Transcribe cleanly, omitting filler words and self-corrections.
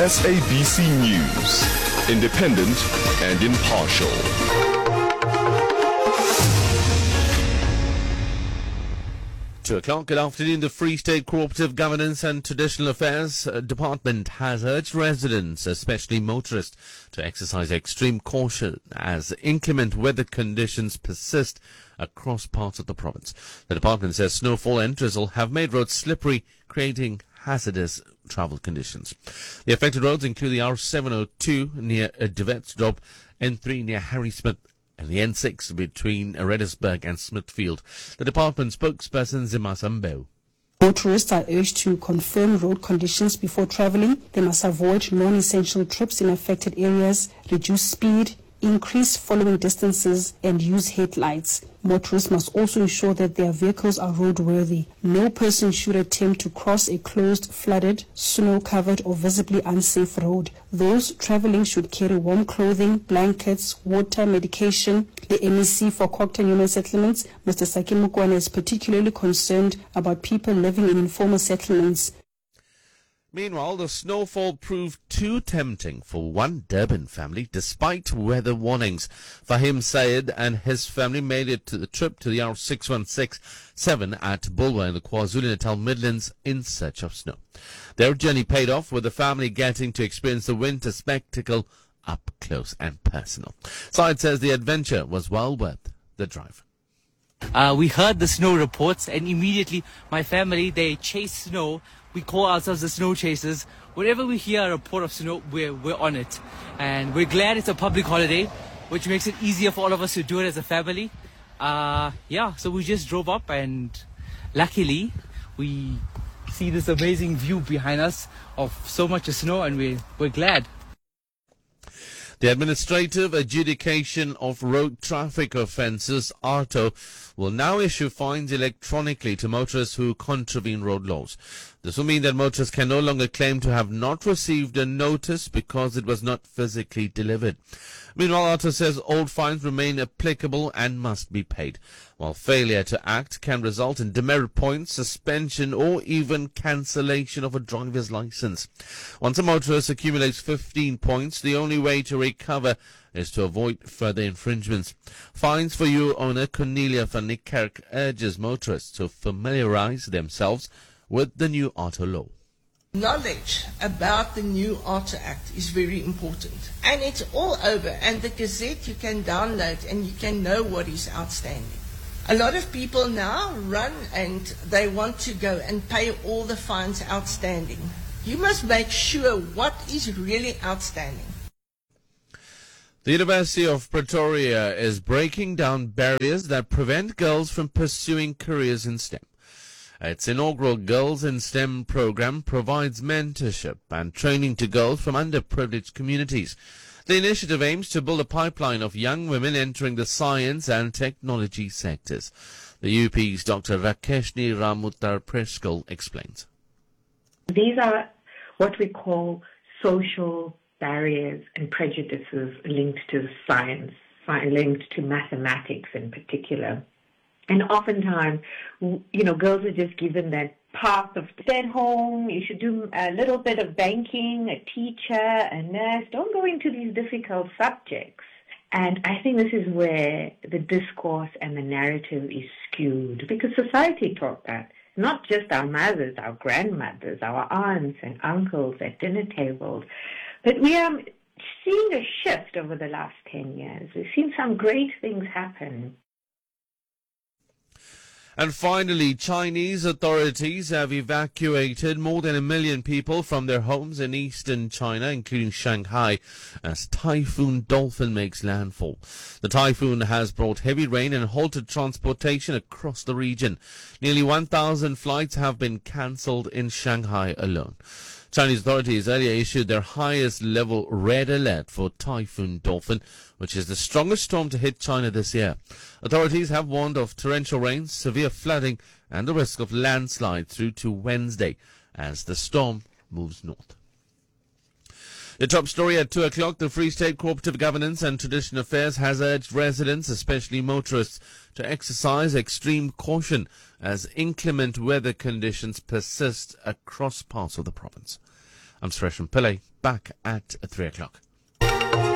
SABC News, independent and impartial. .00 Good afternoon. The Free State Cooperative Governance and Traditional Affairs Department has urged residents, especially motorists, to exercise extreme caution as inclement weather conditions persist across parts of the province. The department says snowfall and drizzle have made roads slippery, creating hazardous travel conditions. The affected roads include the R702 near Devetsdorp, N3 near Harrismith, and the N6 between Redisburg and Smithfield. The department spokesperson Zima Sambeo. Motorists are urged to confirm road conditions before traveling. They must avoid non-essential trips in affected areas, reduce speed, increase following distances, and use headlights. Motorists must also ensure that their vehicles are roadworthy. No person should attempt to cross a closed, flooded, snow-covered or visibly unsafe road. Those traveling should carry warm clothing, blankets, water, medication. The MEC for Cochrane Human Settlements, Mr. Sakin Mukwane, is particularly concerned about people living in informal settlements. Meanwhile, the snowfall proved too tempting for one Durban family despite weather warnings. Fahim Sayed and his family made it to the trip to the R6167 at Bulwer in the KwaZulu-Natal Midlands in search of snow. Their journey paid off with the family getting to experience the winter spectacle up close and personal. Sayed says the adventure was well worth the drive. We heard the snow reports and immediately my family, they chase snow. We call ourselves the snow chasers. Whenever we hear a report of snow, we're on it. And we're glad it's a public holiday, which makes it easier for all of us to do it as a family. So we just drove up and luckily we see this amazing view behind us of so much snow and we're glad. The Administrative Adjudication of Road Traffic Offences, ARTO, will now issue fines electronically to motorists who contravene road laws. This will mean that motorists can no longer claim to have not received a notice because it was not physically delivered. Meanwhile, ARTO says old fines remain applicable and must be paid, while failure to act can result in demerit points, suspension, or even cancellation of a driver's license. Once a motorist accumulates 15 points, the only way to recover is to avoid further infringements. Fines for you owner Cornelia van Niekerk urges motorists to familiarize themselves with the new ARTO law. Knowledge about the new ARTO Act is very important. And it's all over. And the Gazette you can download and you can know what is outstanding. A lot of people now run and they want to go and pay all the fines outstanding. You must make sure what is really outstanding. The University of Pretoria is breaking down barriers that prevent girls from pursuing careers in STEM. Its inaugural Girls in STEM program provides mentorship and training to girls from underprivileged communities. The initiative aims to build a pipeline of young women entering the science and technology sectors. The UP's Dr. Rakeshni Ramuttar-Preskal explains. These are what we call social barriers and prejudices linked to science, linked to mathematics in particular. And oftentimes, girls are just given that path of stay at home, you should do a little bit of banking, a teacher, a nurse. Don't go into these difficult subjects. And I think this is where the discourse and the narrative is skewed, because society taught that. Not just our mothers, our grandmothers, our aunts and uncles at dinner tables. But we are seeing a shift over the last 10 years. We've seen some great things happen. And finally, Chinese authorities have evacuated more than 1 million people from their homes in eastern China, including Shanghai, as Typhoon Dolphin makes landfall. The typhoon has brought heavy rain and halted transportation across the region. Nearly 1,000 flights have been cancelled in Shanghai alone. Chinese authorities earlier issued their highest level red alert for Typhoon Dolphin, which is the strongest storm to hit China this year. Authorities have warned of torrential rains, severe flooding, and the risk of landslide through to Wednesday as the storm moves north. The top story at 2 o'clock, the Free State Cooperative Governance and Traditional Affairs has urged residents, especially motorists, to exercise extreme caution as inclement weather conditions persist across parts of the province. I'm Suresh Pillai, back at 3 o'clock.